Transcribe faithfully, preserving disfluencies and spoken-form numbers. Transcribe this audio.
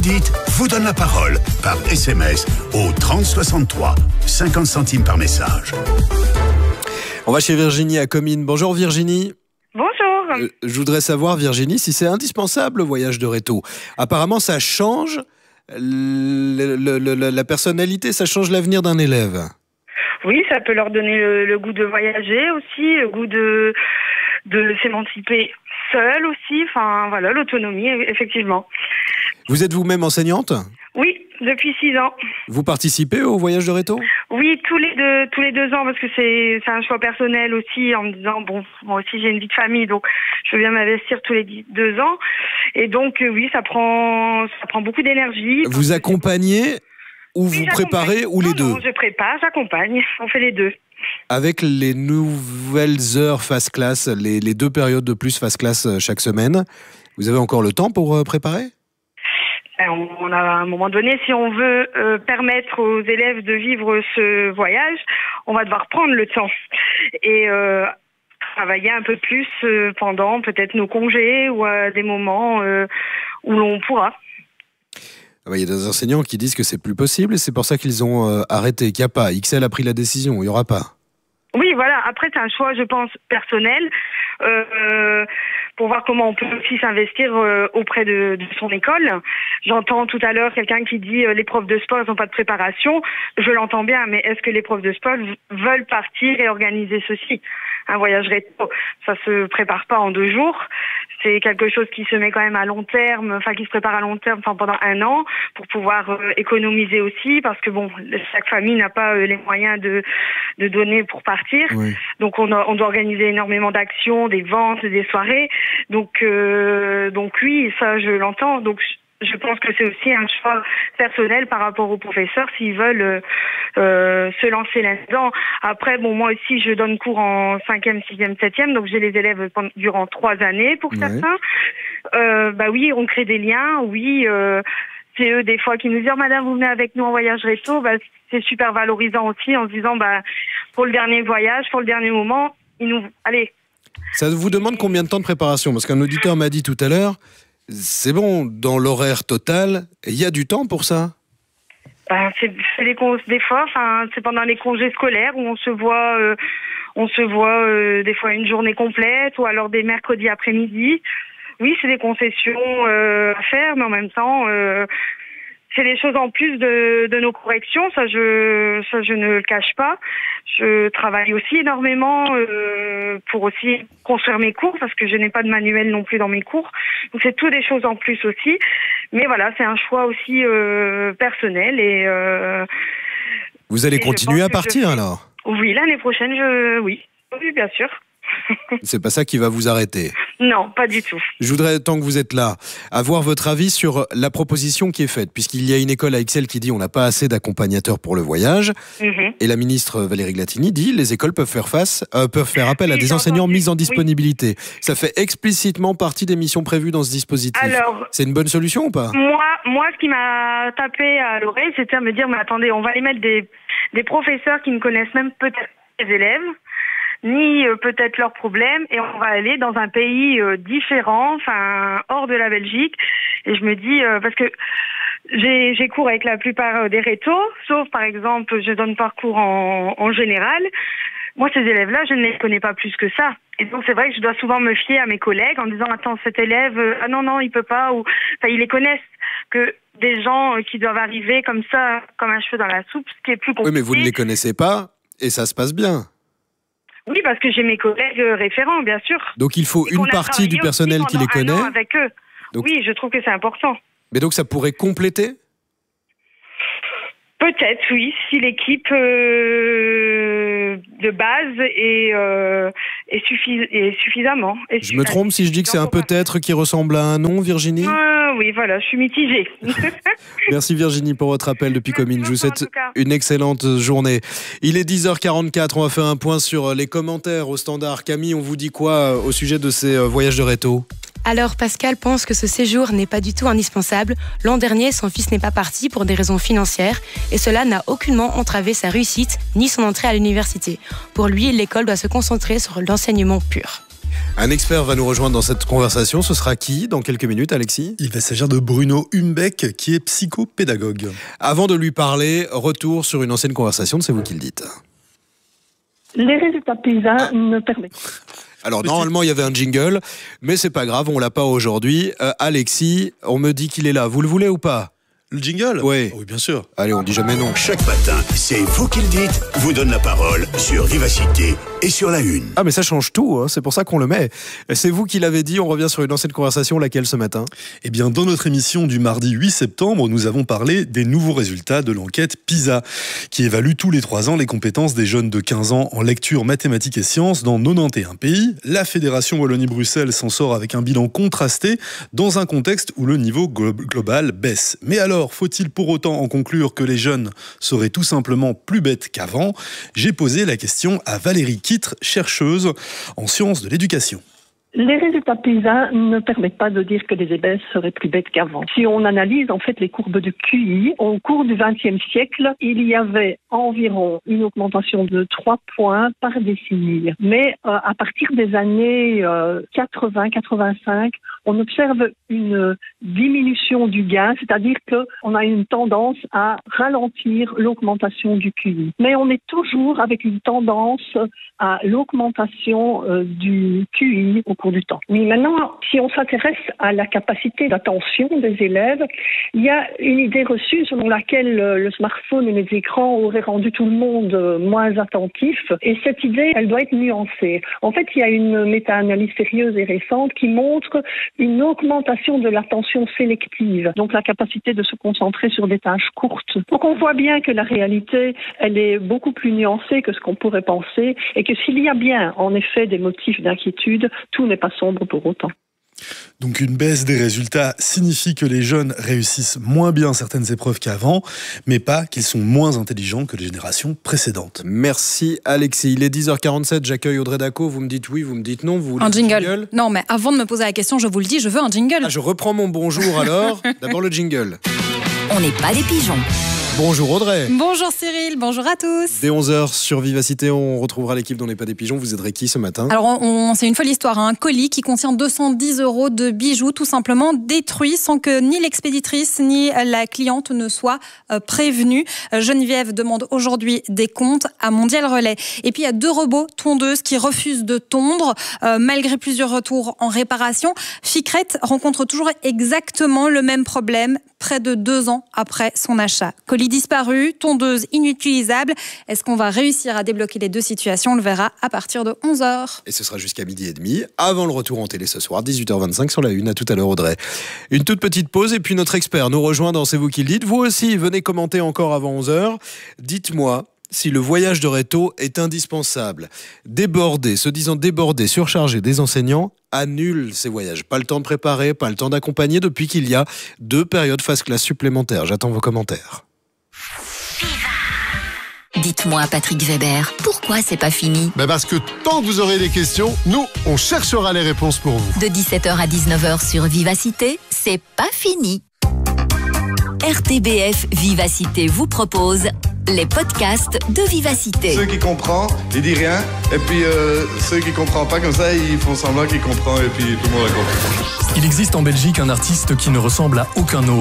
dites vous donne la parole par S M S au trente soixante-trois, cinquante centimes par message. On va chez Virginie à Comines. Bonjour Virginie. Bonjour. Euh, je voudrais savoir, Virginie, si c'est indispensable le voyage de réto. Apparemment, ça change le, le, le, la personnalité, ça change l'avenir d'un élève. Oui, ça peut leur donner le, le goût de voyager aussi, le goût de, de s'émanciper seul aussi. Enfin, voilà, l'autonomie, effectivement. Vous êtes vous-même enseignante ? Oui, depuis six ans. Vous participez au voyage de réto ? Oui, tous les deux, tous les deux ans, parce que c'est, c'est un choix personnel aussi, en me disant, bon, moi aussi j'ai une vie de famille, donc je veux bien m'investir tous les deux ans. Et donc, euh, oui, ça prend, ça prend beaucoup d'énergie. Vous accompagnez ou oui, vous préparez ou les non, deux ? Non, je prépare, j'accompagne, on fait les deux. Avec les nouvelles heures face classe, les, les deux périodes de plus face classe chaque semaine, vous avez encore le temps pour préparer ? On a, à un moment donné, si on veut euh, permettre aux élèves de vivre ce voyage, on va devoir prendre le temps et euh, travailler un peu plus euh, pendant peut-être nos congés ou à des moments euh, où l'on pourra. Il y a des enseignants qui disent que c'est plus possible et c'est pour ça qu'ils ont euh, arrêté, qu'il n'y a pas. X L a pris la décision, il n'y aura pas. Oui, voilà. Après, c'est un choix, je pense, personnel, euh, pour voir comment on peut aussi s'investir euh, auprès de, de son école. J'entends tout à l'heure quelqu'un qui dit euh, les profs de sport n'ont pas de préparation. Je l'entends bien, mais est-ce que les profs de sport veulent partir et organiser ceci ? Un voyage rétro, ça se prépare pas en deux jours. C'est quelque chose qui se met quand même à long terme, enfin qui se prépare à long terme, enfin pendant un an, pour pouvoir euh, économiser aussi, parce que bon, chaque famille n'a pas euh, les moyens de de donner pour partir. Oui. Donc on, a, on doit organiser énormément d'actions, des ventes, des soirées. Donc euh, donc oui, ça je l'entends. Donc je pense que c'est aussi un choix personnel par rapport aux professeurs s'ils veulent euh, se lancer là-dedans. Après, bon, moi aussi, je donne cours en cinquième, sixième, septième, donc j'ai les élèves durant trois années pour oui. certains. Euh, bah oui, on crée des liens, oui. Euh, c'est eux des fois qui nous disent oh, madame, vous venez avec nous en voyage réto. Bah, c'est super valorisant aussi en se disant bah pour le dernier voyage, pour le dernier moment, ils nous allez. Ça vous demande combien de temps de préparation ? Parce qu'un auditeur m'a dit tout à l'heure. C'est bon, dans l'horaire total, il y a du temps pour ça ? Ben, c'est, c'est les cons, des fois, enfin, c'est pendant les congés scolaires où on se voit, euh, on se voit euh, des fois une journée complète ou alors des mercredis après-midi. Oui, c'est des concessions euh, à faire, mais en même temps, euh, c'est des choses en plus de, de nos corrections. Ça, je, ça, je ne le cache pas. Je travaille aussi énormément euh, pour aussi construire mes cours parce que je n'ai pas de manuel non plus dans mes cours. Donc c'est tout des choses en plus aussi. Mais voilà, c'est un choix aussi euh, personnel et. Euh, Vous allez continuer à partir alors ? Oui, l'année prochaine, je, oui, oui, bien sûr. C'est pas ça qui va vous arrêter ? Non, pas du tout. Je voudrais, tant que vous êtes là, avoir votre avis sur la proposition qui est faite, puisqu'il y a une école à Ixelles qui dit on n'a pas assez d'accompagnateurs pour le voyage, mm-hmm. et la ministre Valérie Glatini dit les écoles peuvent faire face, euh, peuvent faire appel oui, à des enseignants entendu. mis en disponibilité. Oui. Ça fait explicitement partie des missions prévues dans ce dispositif. Alors, c'est une bonne solution ou pas ? Moi, moi, ce qui m'a tapé à l'oreille, c'était à me dire mais attendez, on va aller mettre des des professeurs qui ne connaissent même peut-être les élèves. Ni euh, peut-être leurs problèmes, et on va aller dans un pays euh, différent, enfin hors de la Belgique. Et je me dis, euh, parce que j'ai, j'ai cours avec la plupart des rétos, sauf par exemple, je donne parcours en, en général. Moi, ces élèves-là, je ne les connais pas plus que ça. Et donc, c'est vrai que je dois souvent me fier à mes collègues en disant, attends, cet élève, euh, ah non, non, il peut pas, ou, enfin, ils les connaissent. Que des gens euh, qui doivent arriver comme ça, comme un cheveu dans la soupe, ce qui est plus compliqué. Oui, mais vous ne les connaissez pas, et ça se passe bien. Oui, parce que j'ai mes collègues référents, bien sûr. Donc il faut une partie du personnel qui les connaît. Avec eux. Donc... Oui, je trouve que c'est important. Mais donc ça pourrait compléter ? Peut-être, oui, si l'équipe euh, de base est, euh, est, suffis- est suffisamment. Est je me trompe si je dis que c'est un peut-être qui ressemble à un non, Virginie ? euh, Oui, voilà, je suis mitigée. Merci Virginie pour votre appel depuis Merci Comines. Je vous souhaite une excellente journée. Il est dix heures quarante-quatre, on va faire un point sur les commentaires au standard. Camille, on vous dit quoi au sujet de ces voyages de réto ? Alors Pascal pense que ce séjour n'est pas du tout indispensable. L'an dernier, son fils n'est pas parti pour des raisons financières et cela n'a aucunement entravé sa réussite ni son entrée à l'université. Pour lui, l'école doit se concentrer sur l'enseignement pur. Un expert va nous rejoindre dans cette conversation. Ce sera qui dans quelques minutes, Alexis ? Il va s'agir de Bruno Humbeck, qui est psychopédagogue. Avant de lui parler, retour sur une ancienne conversation de C'est vous qui le dites. Les résultats PISA ne permettent pas. Alors normalement il y avait un jingle, mais c'est pas grave, on l'a pas aujourd'hui. Euh, Alexis, on me dit qu'il est là. Vous le voulez ou pas ? Le jingle ? Oui. Oui, bien sûr. Allez, on dit jamais non. Chaque matin, c'est vous qui le dites, vous donne la parole sur Vivacité et sur la Une. Ah mais ça change tout, hein, c'est pour ça qu'on le met. C'est vous qui l'avez dit, on revient sur une ancienne conversation, laquelle ce matin ? Eh bien, dans notre émission du mardi huit septembre, nous avons parlé des nouveaux résultats de l'enquête PISA, qui évalue tous les trois ans les compétences des jeunes de quinze ans en lecture, mathématiques et sciences dans quatre-vingt-onze pays. La Fédération Wallonie-Bruxelles s'en sort avec un bilan contrasté dans un contexte où le niveau glo- global baisse. Mais alors, faut-il pour autant en conclure que les jeunes seraient tout simplement plus bêtes qu'avant ? J'ai posé la question à Valérie Kittre, chercheuse en sciences de l'éducation. Les résultats PISA ne permettent pas de dire que les élèves seraient plus bêtes qu'avant. Si on analyse en fait les courbes de Q I, au cours du vingtième siècle, il y avait environ une augmentation de trois points par décennie. Mais euh, à partir des années euh, quatre-vingts quatre-vingt-cinq, on observe une diminution du gain, c'est-à-dire qu'on a une tendance à ralentir l'augmentation du Q I. Mais on est toujours avec une tendance à l'augmentation euh, du Q I au cours du temps. Mais maintenant, si on s'intéresse à la capacité d'attention des élèves, il y a une idée reçue selon laquelle le smartphone et les écrans auraient rendu tout le monde moins attentif. Et cette idée, elle doit être nuancée. En fait, il y a une méta-analyse sérieuse et récente qui montre une augmentation de l'attention sélective, donc la capacité de se concentrer sur des tâches courtes. Donc on voit bien que la réalité, elle est beaucoup plus nuancée que ce qu'on pourrait penser, et que s'il y a bien, en effet, des motifs d'inquiétude, tout n'est pas sombre pour autant. Donc une baisse des résultats signifie que les jeunes réussissent moins bien certaines épreuves qu'avant, mais pas qu'ils sont moins intelligents que les générations précédentes. Merci Alexis. Il est dix heures quarante-sept, j'accueille Audrey Daco. Vous me dites oui, vous me dites non. Vous voulez un un jingle. jingle ? Non, mais avant de me poser la question, je vous le dis, je veux un jingle. Ah, je reprends mon bonjour alors. D'abord le jingle. On n'est pas des pigeons. Bonjour Audrey. Bonjour Cyril, bonjour à tous. Dès onze heures sur Vivacité, on retrouvera l'équipe d'On n'est pas des pigeons. Vous aiderez qui ce matin ? Alors, on, on, c'est une folle histoire. Hein. Un colis qui contient deux cent dix euros de bijoux, tout simplement détruits, sans que ni l'expéditrice ni la cliente ne soient euh, prévenues. Euh, Geneviève demande aujourd'hui des comptes à Mondial Relais. Et puis, il y a deux robots tondeuses qui refusent de tondre, euh, malgré plusieurs retours en réparation. Ficrette rencontre toujours exactement le même problème, près de deux ans après son achat. Colis disparu, tondeuse inutilisable. Est-ce qu'on va réussir à débloquer les deux situations ? On le verra à partir de onze heures. Et ce sera jusqu'à midi et demi, avant le retour en télé ce soir, dix-huit heures vingt-cinq sur la Une. À tout à l'heure Audrey. Une toute petite pause et puis notre expert nous rejoint dans C'est vous qui le dites. Vous aussi, venez commenter encore avant onze heures. Dites-moi si le voyage de réto est indispensable. Débordé, se disant débordé, surchargé des enseignants, annule ces voyages. Pas le temps de préparer, pas le temps d'accompagner depuis qu'il y a deux périodes phase classe supplémentaires. J'attends vos commentaires. Dites-moi, Patrick Weber, pourquoi c'est pas fini ? Ben parce que tant que vous aurez des questions, nous, on cherchera les réponses pour vous. De dix-sept heures à dix-neuf heures sur Vivacité, c'est pas fini. R T B F Vivacité vous propose les podcasts de Vivacité. Ceux qui comprennent, ils disent rien. Et puis euh, ceux qui ne comprennent pas comme ça, ils font semblant qu'ils comprennent et puis tout le monde a compris. Il existe en Belgique un artiste qui ne ressemble à aucun autre.